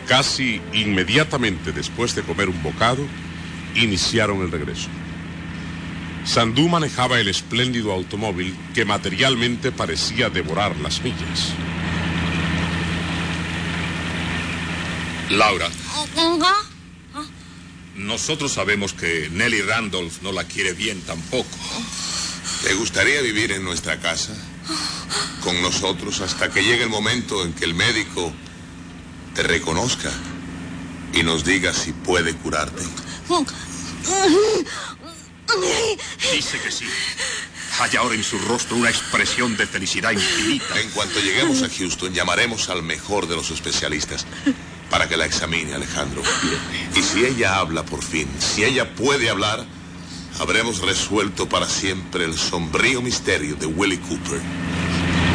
Casi inmediatamente después de comer un bocado, iniciaron el regreso. Sandú manejaba el espléndido automóvil que materialmente parecía devorar las millas. Laura, nosotros sabemos que Nelly Randolph no la quiere bien tampoco. ¿Te gustaría vivir en nuestra casa? Con nosotros hasta que llegue el momento en que el médico te reconozca y nos diga si puede curarte. Dice que sí. Hay ahora en su rostro una expresión de felicidad infinita. En cuanto lleguemos a Houston, llamaremos al mejor de los especialistas para que la examine, Alejandro. Y si ella habla por fin, si ella puede hablar, habremos resuelto para siempre el sombrío misterio de Willie Cooper.